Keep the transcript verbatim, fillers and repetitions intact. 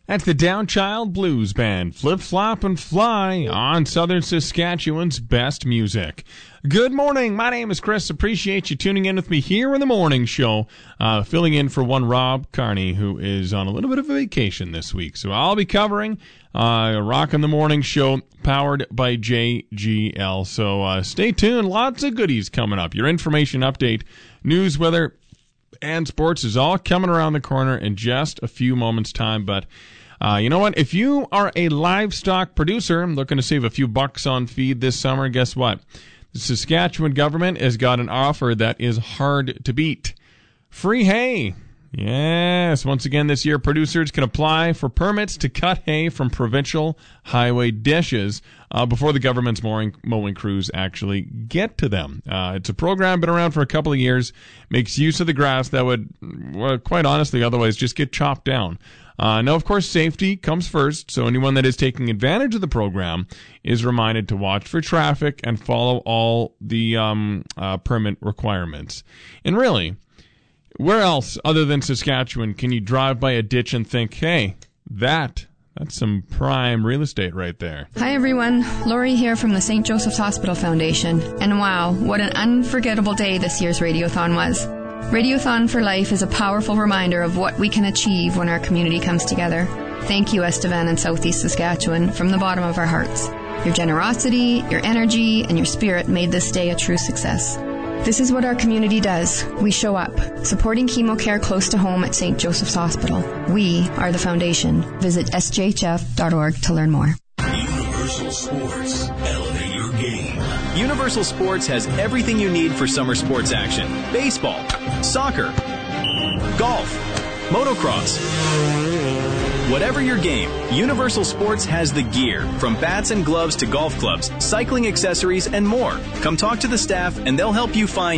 That's the Downchild Blues Band, Flip, Flop, and Fly on Southern Saskatchewan's best music. Good morning. My name is Chris. Appreciate you tuning in with me here in the morning show, uh, filling in for one Rob Carney, who is on a little bit of a vacation this week. So I'll be covering uh, Rock in the Morning show powered by J G L. So uh, stay tuned. Lots of goodies coming up. Your information update, news, weather, and sports is all coming around the corner in just a few moments' time. But Uh, you know what? If you are a livestock producer looking to save a few bucks on feed this summer, guess what? The Saskatchewan government has got an offer that is hard to beat. Free hay. Yes. Once again this year, producers can apply for permits to cut hay from provincial highway dishes uh, before the government's mowing, mowing crews actually get to them. Uh, it's a program been around for a couple of years, makes use of the grass that would, well, quite honestly, otherwise just get chopped down. Uh, now, of course, safety comes first, so anyone that is taking advantage of the program is reminded to watch for traffic and follow all the um, uh, permit requirements. And really, where else other than Saskatchewan can you drive by a ditch and think, hey, that, that's some prime real estate right there? Hi, everyone. Lori here from the Saint Joseph's Hospital Foundation. And wow, what an unforgettable day this year's Radiothon was. Radiothon for Life is a powerful reminder of what we can achieve when our community comes together. Thank you, Estevan and Southeast Saskatchewan, from the bottom of our hearts. Your generosity, your energy, and your spirit made this day a true success. This is what our community does. We show up, supporting chemo care close to home at Saint Joseph's Hospital. We are the foundation. Visit s j h f dot org to learn more. Universal Sports. Elevate your game. Universal Sports has everything you need for summer sports action. Baseball, soccer, golf, motocross. Whatever your game, Universal Sports has the gear, from bats and gloves to golf clubs, cycling accessories, and more. Come talk to the staff and they'll help you find